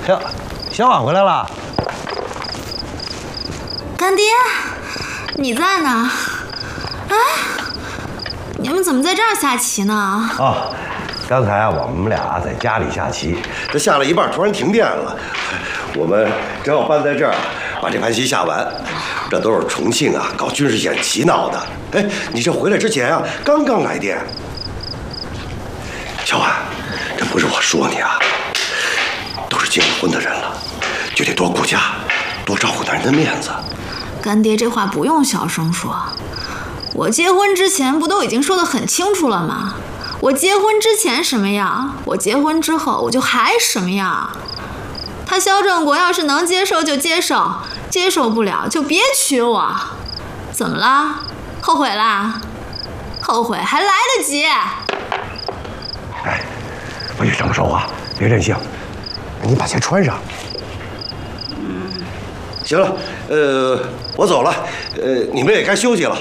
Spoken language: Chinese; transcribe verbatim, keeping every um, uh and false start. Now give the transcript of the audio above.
哟，小婉回来了。 干爹，你在呢？哎，你们怎么在这儿下棋呢？ 哦，刚才啊，我们俩在家里下棋，这下了一半，突然停电了，我们正好搬在这儿，把这盘棋下完。这都是重庆啊，搞军事演习闹的。哎，你这回来之前啊，刚刚来电。小婉，这不是我说你啊，都是结了婚的人了，就得多顾家，多照顾男人的面子。 干爹，这话不用小声说，我结婚之前不都已经说得很清楚了吗？我结婚之前什么样，我结婚之后我就还什么样。他肖正国要是能接受就接受，接受不了就别娶我。怎么了？后悔啦？后悔还来得及。 哎，不许这么说话，别任性。你把鞋穿上。嗯，行了，呃，我走了，呃，你们也该休息了。